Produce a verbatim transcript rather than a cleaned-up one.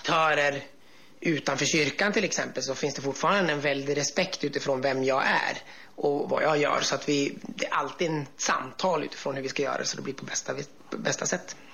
aktörer utanför kyrkan till exempel, så finns det fortfarande en väldig respekt utifrån vem jag är och vad jag gör. Så att vi, det är alltid en samtal utifrån hur vi ska göra så det blir på bästa, bästa sätt.